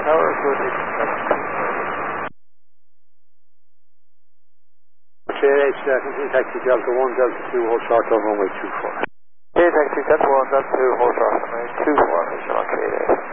tower, good. JH, taxi Delta 1, Delta 2, hold short of runway 24. Okay, taxi Delta 1, Delta 2, hold short runway 24, Visual on KDA.